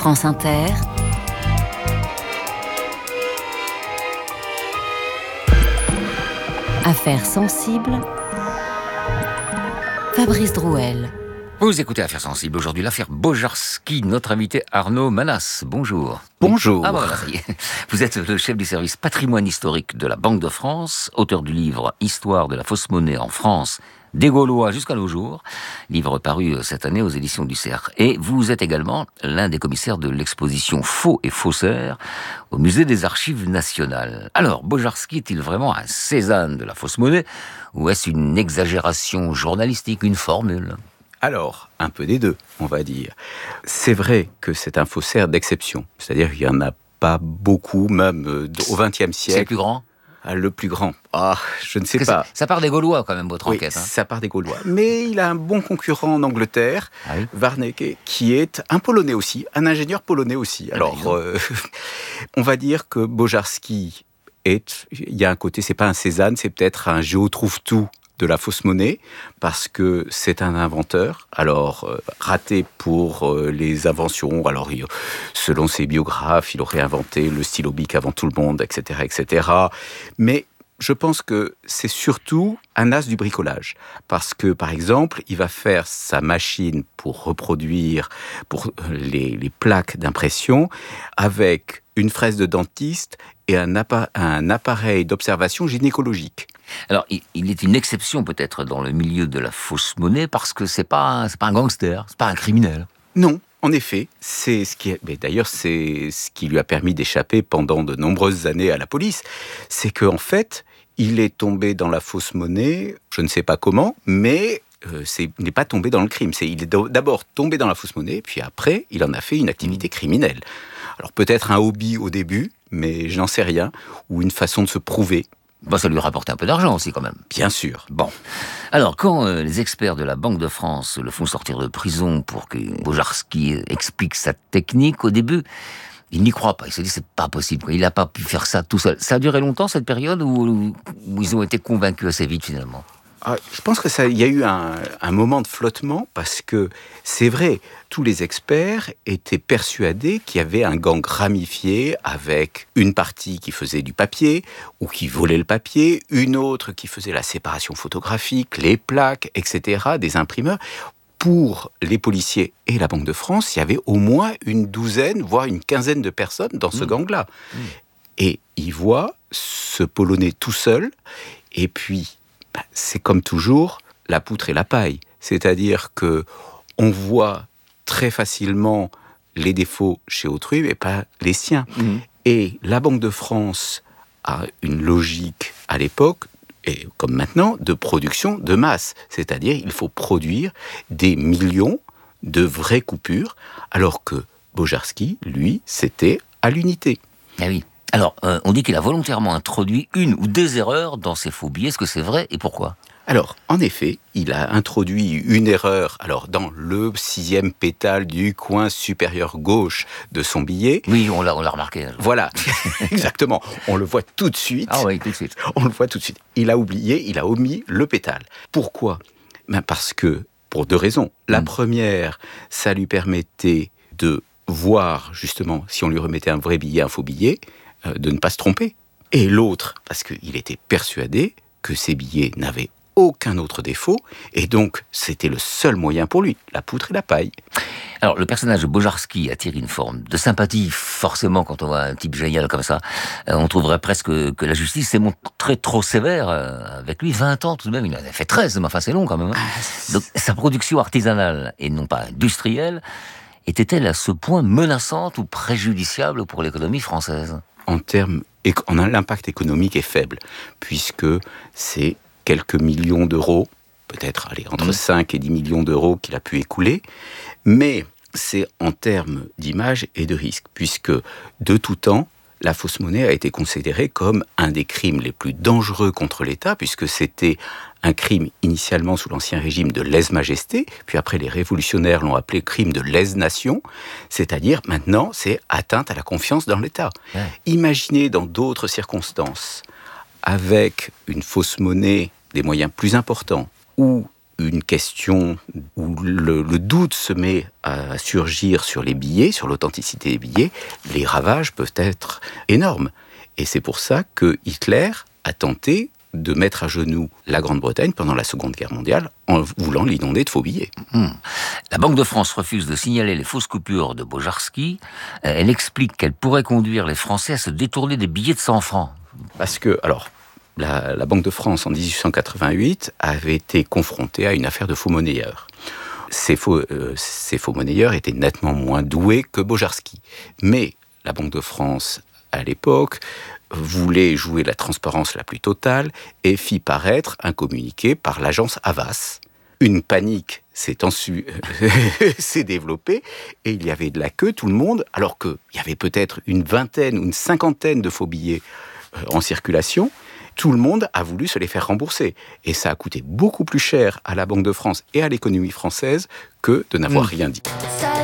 France Inter, Affaires sensibles, Fabrice Drouel. Vous écoutez Affaires sensibles. Aujourd'hui, l'affaire Bojarski. Notre invité Arnaud Manas. Bonjour. Bonjour. Ah bon, voilà, ça y est. Vous êtes le chef du service patrimoine historique de la Banque de France, auteur du livre Histoire de la fausse monnaie en France, des Gaulois jusqu'à nos jours, livre paru cette année aux éditions du Cerf. Et vous êtes également l'un des commissaires de l'exposition Faux et Faussaires au Musée des Archives nationales. Alors, Bojarski est-il vraiment un Cézanne de la fausse monnaie ou est-ce une exagération journalistique, une formule ? Alors, un peu des deux, on va dire. C'est vrai que c'est un faussaire d'exception. C'est-à-dire qu'il n'y en a pas beaucoup, même au XXe siècle. C'est le plus grand ? Le plus grand. Je ne sais pas. Ça part des Gaulois, quand même, votre Oui, enquête. ça part des Gaulois. Mais il a un bon concurrent en Angleterre, oui. Warnecke, qui est un Polonais aussi, un ingénieur polonais aussi. Alors, on va dire que Bojarski il y a un côté, c'est pas un Cézanne, c'est peut-être un géo-trouve-tout de la fausse monnaie, parce que c'est un inventeur, alors raté pour les inventions, alors selon ses biographes, il aurait inventé le stylo bic avant tout le monde, etc., etc. Mais je pense que c'est surtout un as du bricolage, parce que, par exemple, il va faire sa machine pour reproduire les plaques d'impression avec une fraise de dentiste et un appareil d'observation gynécologique. Alors, il est une exception peut-être dans le milieu de la fausse monnaie parce que c'est pas un gangster, c'est pas un criminel. Non, en effet, mais d'ailleurs c'est ce qui lui a permis d'échapper pendant de nombreuses années à la police, c'est qu'en fait, il est tombé dans la fausse monnaie, je ne sais pas comment, mais il n'est pas tombé dans le crime. Il est d'abord tombé dans la fausse monnaie, puis après, il en a fait une activité criminelle. Alors peut-être un hobby au début, mais je n'en sais rien, ou une façon de se prouver. Ça lui rapporte un peu d'argent aussi quand même. Bien sûr. Bon. Alors, quand les experts de la Banque de France le font sortir de prison pour que Bojarski explique sa technique, au début, il n'y croit pas. Il se dit, c'est pas possible. Il n'a pas pu faire ça tout seul. Ça a duré longtemps, cette période, où ils ont été convaincus assez vite, finalement? Je pense qu'il y a eu un moment de flottement, parce que c'est vrai, tous les experts étaient persuadés qu'il y avait un gang ramifié avec une partie qui faisait du papier ou qui volait le papier, une autre qui faisait la séparation photographique, les plaques, etc., des imprimeurs. Pour les policiers et la Banque de France, il y avait au moins une douzaine, voire une quinzaine de personnes dans ce gang-là. Et ils voient ce Polonais tout seul, et puis c'est comme toujours la poutre et la paille. C'est-à-dire que on voit très facilement les défauts chez autrui, mais pas les siens. Et la Banque de France a une logique à l'époque, et comme maintenant, de production de masse. C'est-à-dire il faut produire des millions de vraies coupures, alors que Bojarski, lui, c'était à l'unité. Ah oui. Alors, on dit qu'il a volontairement introduit une ou des erreurs dans ses faux billets. Est-ce que c'est vrai et pourquoi ? Alors, en effet, il a introduit une erreur dans le 6e pétale du coin supérieur gauche de son billet. Oui, on l'a remarqué. Voilà, exactement. On le voit tout de suite. Ah oui, tout de suite. On le voit tout de suite. Il a omis le pétale. Pourquoi ? Parce que, pour deux raisons. La première, ça lui permettait de voir, justement, si on lui remettait un vrai billet, un faux billet, de ne pas se tromper. Et l'autre, parce qu'il était persuadé que ces billets n'avaient aucun autre défaut, et donc c'était le seul moyen pour lui, la poutre et la paille. Alors, le personnage de Bojarski attire une forme de sympathie, forcément, quand on voit un type génial comme ça. On trouverait presque que la justice s'est montrée trop sévère avec lui. 20 ans tout de même, il en a fait 13, mais enfin c'est long quand même. Donc, sa production artisanale, et non pas industrielle, était-elle à ce point menaçante ou préjudiciable pour l'économie française ? L'impact économique est faible, puisque c'est quelques millions d'euros, peut-être entre 5 et 10 millions d'euros qu'il a pu écouler, mais c'est en termes d'image et de risque, puisque de tout temps, la fausse monnaie a été considérée comme un des crimes les plus dangereux contre l'État, puisque c'était un crime initialement sous l'Ancien Régime de lèse-majesté, puis après les révolutionnaires l'ont appelé crime de lèse-nation, c'est-à-dire maintenant c'est atteinte à la confiance dans l'État. Ouais. Imaginez dans d'autres circonstances, avec une fausse monnaie, des moyens plus importants, ou une question où le doute se met à surgir sur les billets, sur l'authenticité des billets, les ravages peuvent être énormes. Et c'est pour ça que Hitler a tenté de mettre à genoux la Grande-Bretagne pendant la Seconde Guerre mondiale en voulant l'inonder de faux billets. La Banque de France refuse de signaler les fausses coupures de Bojarski. Elle explique qu'elle pourrait conduire les Français à se détourner des billets de 100 francs. Parce que, alors, la Banque de France, en 1888, avait été confrontée à une affaire de faux-monnayeurs. Ces faux monnayeurs étaient nettement moins doués que Bojarski. Mais la Banque de France, à l'époque, voulait jouer la transparence la plus totale et fit paraître un communiqué par l'agence Havas. Une panique s'est développée et il y avait de la queue, tout le monde, alors qu'il y avait peut-être une vingtaine ou une cinquantaine de faux billets en circulation. Tout le monde a voulu se les faire rembourser. Et ça a coûté beaucoup plus cher à la Banque de France et à l'économie française que de n'avoir rien dit.